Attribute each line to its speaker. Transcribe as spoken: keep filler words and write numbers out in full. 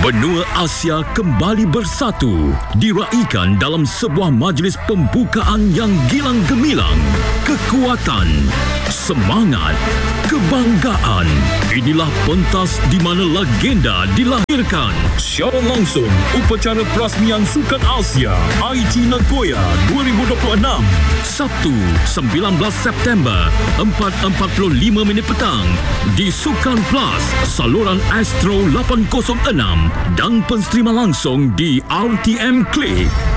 Speaker 1: Benua Asia kembali bersatu, diraikan dalam sebuah majlis pembukaan yang gilang gemilang. Kekuatan, semangat, kebanggaan. Inilah pentas di mana legenda dilahirkan. Secara langsung, upacara perasmian Sukan Asia Aichi Nagoya dua ribu dua puluh enam. Sabtu, sembilan belas September, empat empat puluh lima minit petang di Sukan Plus, saluran Astro lapan kosong enam dan pensterima langsung di R T M Click.